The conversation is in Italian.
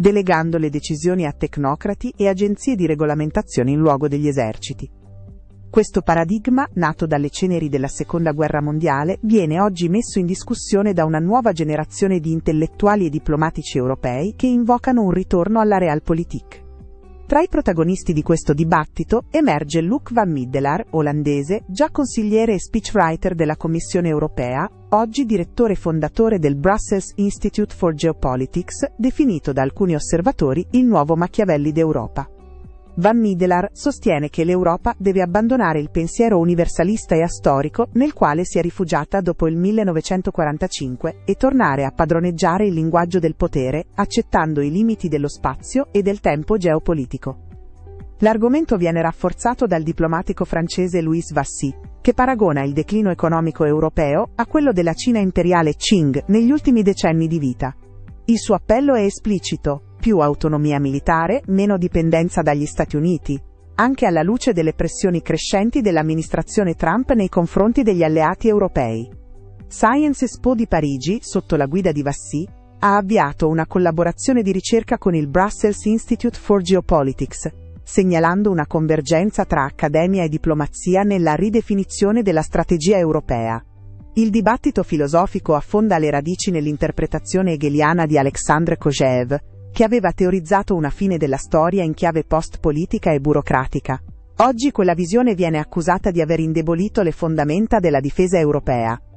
delegando le decisioni a tecnocrati e agenzie di regolamentazione in luogo degli eserciti. Questo paradigma, nato dalle ceneri della Seconda Guerra Mondiale, viene oggi messo in discussione da una nuova generazione di intellettuali e diplomatici europei che invocano un ritorno alla Realpolitik. Tra i protagonisti di questo dibattito emerge Luc van Middelaar, olandese, già consigliere e speechwriter della Commissione europea, oggi direttore fondatore del Brussels Institute for Geopolitics, definito da alcuni osservatori il nuovo Machiavelli d'Europa. Van Middelaar sostiene che l'Europa deve abbandonare il pensiero universalista e astorico nel quale si è rifugiata dopo il 1945 e tornare a padroneggiare il linguaggio del potere, accettando i limiti dello spazio e del tempo geopolitico. L'argomento viene rafforzato dal diplomatico francese Louis Vassy, che paragona il declino economico europeo a quello della Cina imperiale Qing negli ultimi decenni di vita. Il suo appello è esplicito: più autonomia militare, meno dipendenza dagli Stati Uniti, anche alla luce delle pressioni crescenti dell'amministrazione Trump nei confronti degli alleati europei. Science Expo di Parigi, sotto la guida di Vassy, ha avviato una collaborazione di ricerca con il Brussels Institute for Geopolitics, segnalando una convergenza tra accademia e diplomazia nella ridefinizione della strategia europea. Il dibattito filosofico affonda le radici nell'interpretazione hegeliana di Alexandre Kojève, che aveva teorizzato una fine della storia in chiave post-politica e burocratica. Oggi quella visione viene accusata di aver indebolito le fondamenta della difesa europea.